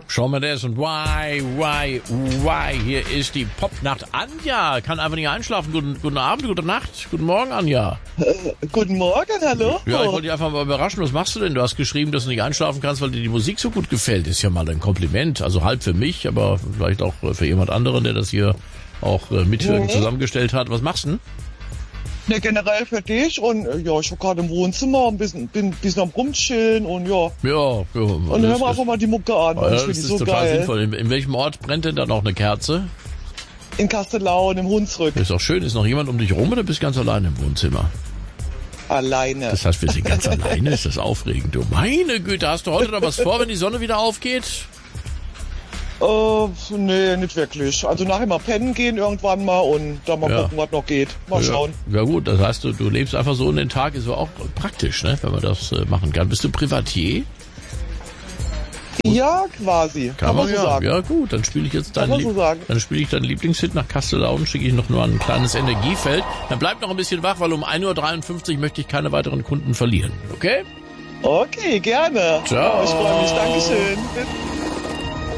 Shawn Mendes und why? Hier ist die Popnacht. Anja kann einfach nicht einschlafen. Guten Abend, gute Nacht, guten Morgen, Anja. Guten Morgen, hallo. Ja, ich wollte dich einfach mal überraschen. Was machst du denn? Du hast geschrieben, dass du nicht einschlafen kannst, weil dir die Musik so gut gefällt. Ist ja mal ein Kompliment. Also halb für mich, aber vielleicht auch für jemand anderen, der das hier auch mit zusammengestellt hat. Was machst du denn? Ne, generell für dich und ja, ich war gerade im Wohnzimmer und bin ein bisschen am Rumchillen und ja. Ja. Und dann hören wir einfach mal die Mucke an. Ja, ich das finde die ist so total geil. sinnvoll. In welchem Ort brennt denn da noch eine Kerze? In Kastellaun, im Hunsrück. Ist auch schön. Ist noch jemand um dich rum oder bist du ganz alleine im Wohnzimmer? Alleine. Das heißt, wir sind ganz alleine. Ist das aufregend? Du meine Güte, hast du heute noch was vor, wenn die Sonne wieder aufgeht? Nee, nicht wirklich. Also nachher mal pennen gehen irgendwann mal und dann mal gucken, was noch geht. Mal schauen. Ja gut, das heißt, du lebst einfach so in den Tag. Ist aber auch praktisch, ne, wenn man das machen kann. Bist du Privatier? Ja, quasi. Kann man so sagen. Ja gut, dann spiele ich jetzt deinen Lieblingshit nach Kastellaun, schicke ich noch nur ein kleines Energiefeld. Dann bleib noch ein bisschen wach, weil um 1:53 Uhr möchte ich keine weiteren Kunden verlieren. Okay? Okay, gerne. Ciao. Ich freue mich. Dankeschön.